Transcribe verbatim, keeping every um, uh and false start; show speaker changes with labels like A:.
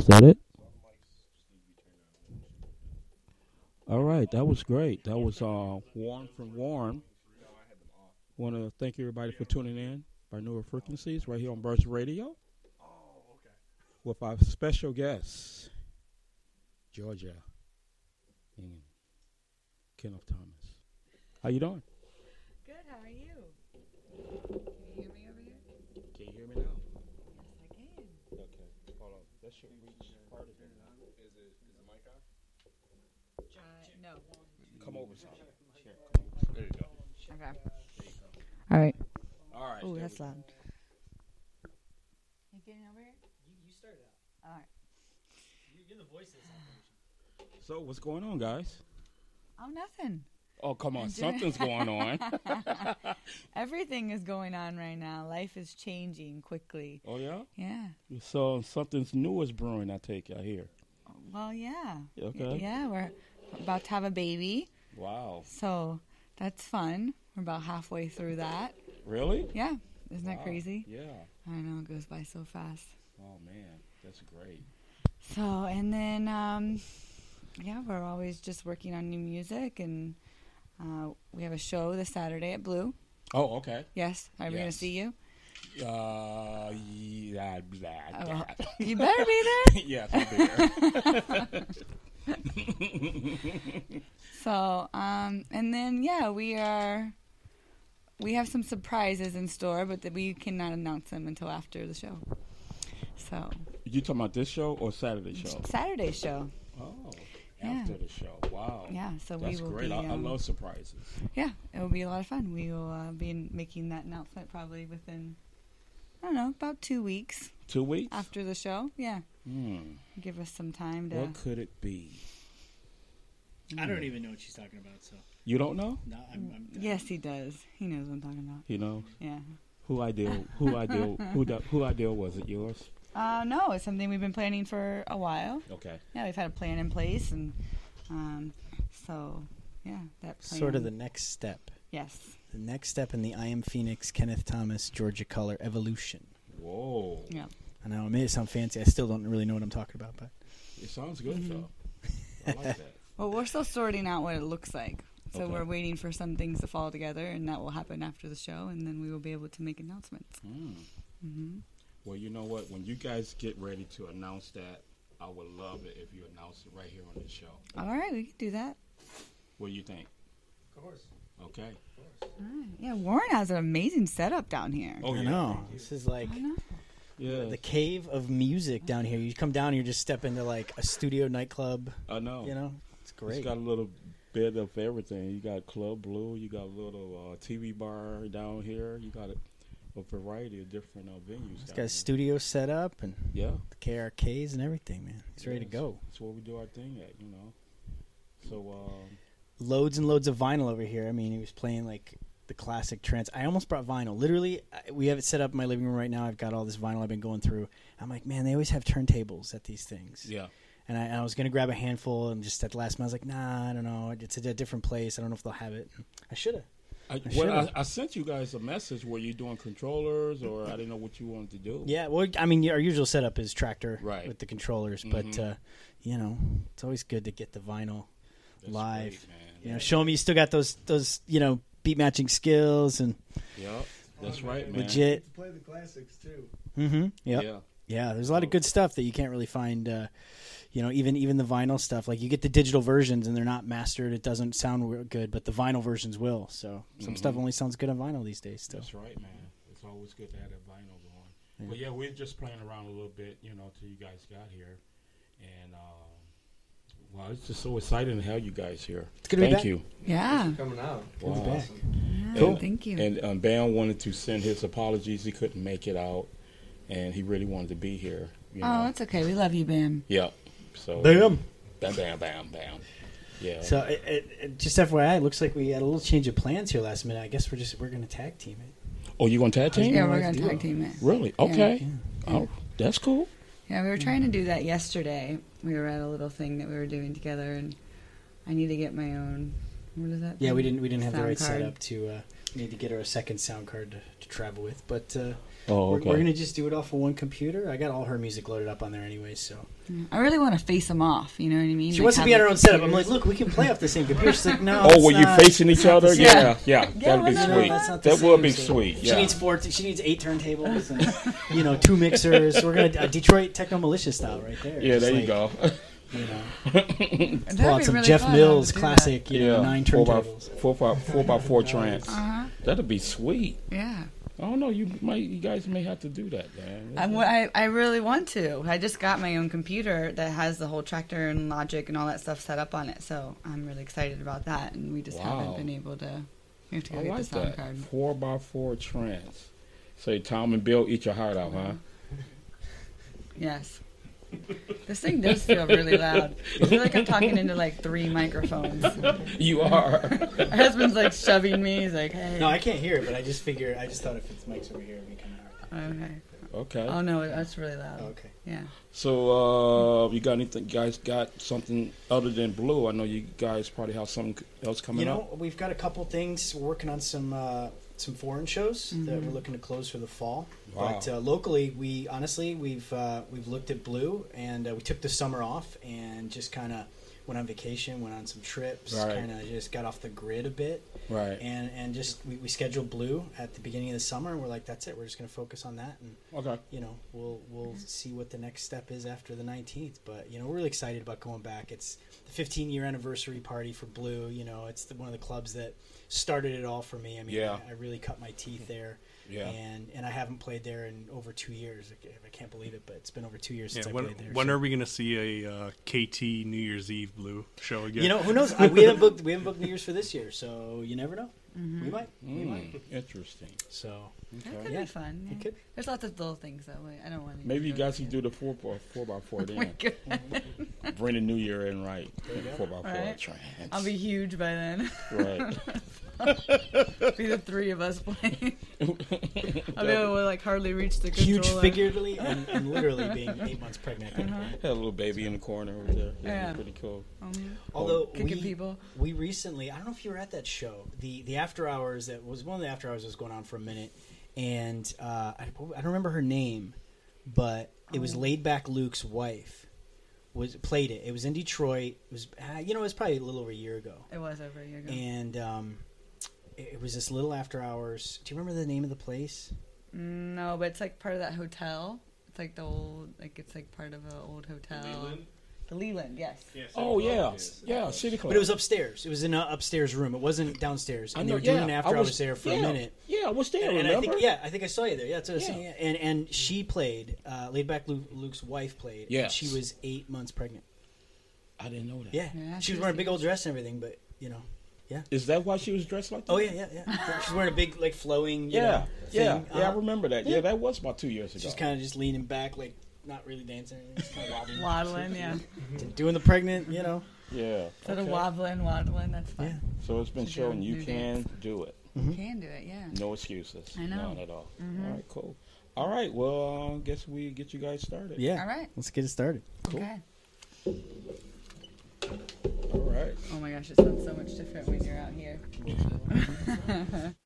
A: that it? All right, that was great. That was uh, Warren from Warren. Want to thank everybody for tuning in by Newer Frequencies right here on Burst Radio with our special guest, Georgia and Kenneth Thomas. How you doing?
B: Good. How are you? Can you hear me over here?
A: Can you hear me now?
B: Yes, I can.
A: Okay, hold on. That should reach part of it now.
C: Is it is the mic on?
B: Uh, no.
A: Come over, son. Here, come over. There you go.
B: Okay.
A: There you go.
B: All right.
A: All right.
B: Oh,
A: there
B: that's
A: we go.
B: loud. You getting over here?
D: You, you started out.
B: All right.
D: You, you're the voice of this operation.
A: So, what's going on, guys?
B: Oh, nothing.
A: Oh, come on.
B: Enjoy-
A: Something's going on.
B: Everything is going on right now. Life is changing quickly.
A: Oh, yeah?
B: Yeah.
A: So, something's new is brewing, I take it, I hear.
B: Well, yeah.
A: Okay.
B: Yeah, we're about to have a baby,
A: Wow.
B: so that's fun. We're about halfway through that.
A: Really?
B: Yeah. Isn't that
A: Wow.
B: crazy?
A: Yeah.
B: I know, it goes by so fast.
A: Oh, man. That's great.
B: So, and then, um, yeah, we're always just working on new music, and uh, we have a show this Saturday at Blue.
A: Oh, okay.
B: Yes, are we going to
A: Yes.
B: see you?
A: Uh, yeah, blah,
B: Oh,
A: blah.
B: you better be there.
A: Yes, I'll be there.
B: So, um, and then, yeah, we are, we have some surprises in store, but that we cannot announce them until after the show. So,
A: You talking about this show or Saturday show?
B: Saturday show.
A: Oh,
B: Yeah.
A: after the show. Wow.
B: Yeah, so
A: That's
B: we will
A: great.
B: be,
A: I, I
B: um,
A: love surprises.
B: yeah, it will be a lot of fun. We will uh, be in, making that announcement probably within, I don't know, about two weeks
A: Two weeks?
B: after the show. Yeah.
A: Hmm.
B: Give us some time to.
A: What could it be?
D: I don't even know what she's talking about, so.
A: You don't know?
D: No, I'm, I'm
B: Yes, he does. He knows what I'm talking about.
A: You know
B: Yeah.
A: who ideal? Who ideal? Who the, who ideal was it? Yours?
B: Uh, no, it's something we've been planning for a while.
A: Okay.
B: Yeah, we've had a plan in place, and um, so yeah, that plan.
E: Sort of the next step.
B: Yes.
E: The next step in the I Am Phoenix, Kenneth Thomas, Georgia Color evolution.
A: Whoa.
B: Yeah.
E: I know, it made it sound fancy. I still don't really know what I'm talking about, but
A: It sounds good
B: Mhm.
A: though. I like that.
B: Well, we're still sorting out what it looks like. So
A: Okay.
B: we're waiting for some things to fall together, and that will happen after the show, and then we will be able to make announcements.
A: Hmm.
B: hmm
A: Well, you know what? When you guys get ready to announce that, I would love it if you announce it right here on the show.
B: All right, we can do that.
A: What do you think?
D: Of course.
A: Okay.
B: All right. Yeah, Warren has an amazing setup down here.
A: Oh,
E: I
A: yeah.
E: know. This is like
B: I know.
A: Yeah.
E: the cave of music down here. You come down, you just step into like a studio nightclub.
A: I know.
E: You know, it's great.
A: It's got a little bit of everything. You got Club Blue. You got a little uh, T V bar down here. You got a, a variety of different uh, venues.
E: It's
A: down
E: got a
A: here.
E: studio set up and
A: Yeah.
E: the K R Ks and everything, man. It's ready to
A: Yes.
E: go.
A: That's where we do our thing at, you know. So, um,
E: Loads and loads of vinyl over here. I mean, he was playing like the classic trance. I almost brought vinyl. Literally, I- we have it set up in my living room right now. I've got all this vinyl I've been going through. I'm like, man, they always have turntables at these things.
A: yeah.
E: And I, I was going to grab a handful, and just at the last minute, I was like, nah, I don't know. It's a, a different place. I don't know if they'll have it. I should have.
A: I,
E: I
A: well, I,
E: should've.
A: I sent you guys a message. Were you doing controllers, or I didn't know what you wanted to do?
E: Yeah, well, I mean, our usual setup is tractor
A: Right.
E: with the controllers, but,
A: Mhm.
E: uh, you know, it's always good to get the vinyl
A: That's
E: live.
A: great, man.
E: You know, show them you still got those, those you know, beat matching skills and
A: Yep. That's right, man.
E: legit.
C: To play the classics too.
E: Mm-hmm. Yep.
A: Yeah.
E: Yeah, there's a lot of good stuff that you can't really find. Uh, you know, even even the vinyl stuff. Like you get the digital versions and they're not mastered. It doesn't sound real good, but the vinyl versions will. So some
A: Mhm.
E: stuff only sounds good on vinyl these days. Still.
A: That's right, man. It's always good to have that vinyl going.
E: Yeah.
A: But yeah, we're just playing around a little bit, you know, till you guys got here. And, um, wow, it's just so exciting to have you guys here.
E: It's good to be
A: Thank
E: back.
A: you.
B: Yeah.
C: Coming out.
A: Wow.
E: be back.
B: Yeah,
A: Cool.
B: Thank you.
A: And um, Bam wanted to send his apologies. He couldn't make it out, and he really wanted to be here. You
B: oh,
A: know?
B: that's okay. We love you, Bam.
A: Yeah. So
E: Bam.
A: bam, bam, bam, bam. Yeah.
E: So it, it, it, just F Y I, it looks like we had a little change of plans here last minute. I guess we're just we're going to tag team it.
A: oh, you going to tag team?
B: Yeah,
E: your
B: we're
E: wife
B: going to
E: do?
B: tag team it.
A: Really? Okay.
E: Yeah.
A: Oh, that's cool.
B: Yeah, we were trying to do that yesterday. We were at a little thing that we were doing together, and I need to get my own. What is that?
E: Yeah,
B: thing?
E: we didn't we didn't have the
B: Sound
E: right
B: card.
E: setup to uh, need to get her a second sound card to, to travel with, but uh,
A: Oh,
E: we're,
A: okay.
E: we're gonna just do it off of one computer. I got all her music loaded up on there anyway, so
B: I really want to face them off. You know what I mean?
E: she
B: Like,
E: wants to
B: have
E: be on her
B: the
E: own setup. I'm like,
B: computers.
E: look, we can play off the same computer. She's like, no.
A: Oh,
E: it's
A: were you
E: not.
A: facing each other?
B: same.
A: Yeah, yeah,
B: Yeah,
A: that'd be
B: why not?
E: No,
A: sweet.
E: that's not the
A: That
E: same,
A: would be
E: so-
A: sweet.
E: She
A: Yeah.
E: needs four. She needs eight turntables and you know two mixers. We're gonna uh, Detroit techno militia style right there.
A: Yeah,
E: Just
A: there you
E: like,
A: go.
E: You know,
B: That'd
E: pull
B: be
E: out some
B: really
E: Jeff
B: fun
E: Mills
B: to do
E: classic. You know,
A: Yeah,
E: nine
A: four by
E: turntables.
A: four by four by four trance.
B: that. Uh-huh.
A: That'd be sweet.
B: Yeah.
A: I don't know. You might. You guys may have to do that, man.
B: I, wa- I, I really want to. I just got my own computer that has the whole Tractor and Logic and all that stuff set up on it, so I'm really excited about that. And we just
A: Wow.
B: haven't been able to. We have to go
A: I
B: get
A: like
B: the sound
A: that.
B: card.
A: Four by four trance. Say Tom and Bill, eat your heart out, huh?
B: Yes. This thing does feel really loud. I feel like I'm talking into like three microphones.
A: You are.
B: My husband's like shoving me. He's like, "Hey."
E: No, I can't hear it, but I just figure. I just thought if it's mics over here, it'd be kind of hard.
B: Okay.
A: Okay.
B: Oh no, that's really loud.
E: Oh, okay.
B: Yeah.
A: So, uh, you got anything? You guys got something other than Blue? I know you guys probably have something else coming
E: You know,
A: up.
E: we've got a couple things. We're working on some uh, some foreign shows that we're looking to close for the fall.
A: Wow.
E: But uh, locally, we honestly we've uh, we've looked at Blue, and uh, we took the summer off and just kind of went on vacation, went on some trips,
A: Right.
E: kind of just got off the grid a bit,
A: Right.
E: and and just we, we scheduled Blue at the beginning of the summer, and we're like, that's it. We're just going to focus on that, and
A: Okay.
E: you know, we'll we'll see what the next step is after the nineteenth. But you know, we're really excited about going back. It's the fifteen year anniversary party for Blue. You know, it's the, one of the clubs that started it all for me. I mean,
A: Yeah.
E: I, I really cut my teeth there,
A: Yeah.
E: and and I haven't played there in over two years. I, ca- I can't believe it, but it's been over two years
F: Yeah,
E: since
F: when
E: I played there.
F: when
E: so-
F: are we going to see a uh, K T New Year's Eve Blue show again?
E: You know, who knows? I, we haven't booked we haven't booked New Year's for this year, so you never know.
B: Mm-hmm.
E: We might. We
A: Mm,
E: might.
A: interesting.
E: So
B: That
A: Okay.
B: could
E: Yeah.
B: be fun.
E: it
B: Yeah.
E: could.
B: There's lots of little things that way. I don't want to.
A: Maybe you guys can do the four by four by four
B: Oh my
A: then.
B: God.
A: Bring the new year in right.
E: There you go.
A: Four by four
B: Right.
A: trance.
B: I'll be huge by then.
A: right.
B: Be the three of us playing. I'll be able to like hardly reach the
E: Huge
B: controller.
E: figuratively and, and literally being eight months pregnant.
B: Uh-huh.
A: Had a little baby in the corner over there. Yeah,
B: Yeah.
A: pretty cool.
B: Mhm.
E: Although
B: Kicking
E: we,
B: people.
E: we recently, I don't know if you were at that show, the the after hours that was one of the after hours that was going on for a minute, and uh, I, I don't remember her name, but it was
B: Oh.
E: Laid Back Luke's wife was played it. It was in Detroit. It was uh, you know it was probably a little over a year ago,
B: It was over a year ago.
E: and um, it, it was this little after hours. Do you remember the name of the place?
B: No, but it's like part of that hotel. It's like the old, like it's like part of an old hotel.
C: Leland?
B: The Leland, yes.
C: Yes.
A: Oh yeah, yeah, City Club.
E: But it was upstairs. It was in an upstairs room. It wasn't downstairs.
A: I
E: And
A: know,
E: they were doing
A: yeah,
E: an
A: I
E: after
A: was-
E: hours there for
A: yeah,
E: a minute.
A: Yeah, I was there.
E: And, and I
A: remember?
E: think yeah, I think I saw you there. Yeah, that's what I was
A: Yeah.
E: saying. Yeah. And and she played. Uh, Laid Back Luke, Luke's wife played. and
A: Yes.
E: she was eight months pregnant.
A: I didn't know that.
E: Yeah,
B: Yeah,
E: she
B: she
E: was
B: was
E: wearing a big
B: huge.
E: old dress and everything. But you know,
A: Is that why she was dressed like that?
E: oh yeah, yeah, yeah. She's wearing a big like flowing. You
A: Yeah,
E: know,
A: yeah,
E: thing.
A: yeah. I
E: Uh-huh.
A: remember that. Yeah,
E: Yeah.
A: that was about two years ago.
E: She's kind of just leaning back, like not really dancing, just kind of wobbling,
B: Waddling, yeah.
E: doing the pregnant. You know.
A: yeah.
B: Instead of
A: okay.
B: wobbling, waddling, that's fine.
E: Yeah.
A: So it's been
B: To do
A: shown
B: a
A: you
B: new
A: can
B: dance.
A: do it.
B: You can do it, yeah.
A: No excuses.
B: I know.
A: None at all.
B: Mhm.
A: All right, cool. All right, well, I guess we get you guys started.
E: Yeah.
B: All right.
E: Let's get it started.
A: Cool.
B: Okay.
A: All right.
B: Oh my gosh, it sounds so much different when you're out here.